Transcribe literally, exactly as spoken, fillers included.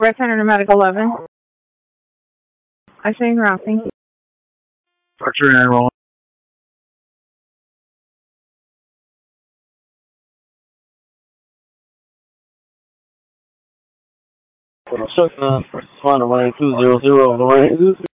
Red Center to Medic eleven. I say routing. Archer and rolling. So, uh, first one, one two zero zero, Lorraine.